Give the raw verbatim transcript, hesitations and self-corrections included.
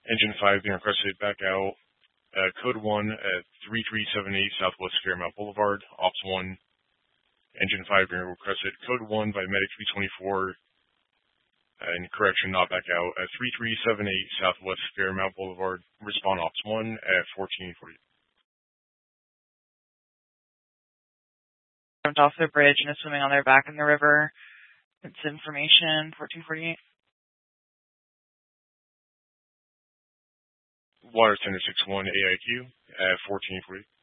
Engine five being requested back out. Uh, code one at three three seven eight Southwest Fairmount Boulevard, Ops one. Engine five being requested. Code one by Medic three twenty-four. Uh, and correction, not back out. At three three seven eight Southwest Fairmount Boulevard, respond Ops one at fourteen forty. Jumped off the bridge and is swimming on their back in the river. It's information, fourteen forty-eight. Water Tender six one A I Q at fourteen forty.